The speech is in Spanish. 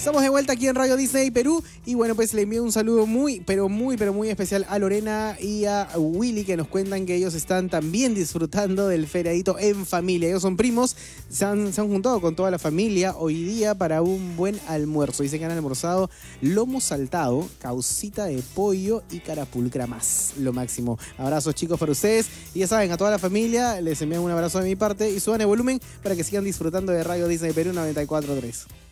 Estamos de vuelta aquí en Radio Disney Perú y bueno, pues le envío un saludo muy especial a Lorena y a Willy, que nos cuentan que ellos están también disfrutando del feriadito en familia. Ellos son primos, se han juntado con toda la familia hoy día para un buen almuerzo. Dicen que han almorzado lomo saltado, caucita de pollo y carapulcra más. Lo máximo. Abrazos, chicos, para ustedes. Y ya saben, a toda la familia les envío un abrazo de mi parte y suban el volumen para que sigan disfrutando de Radio Disney Perú 94.3.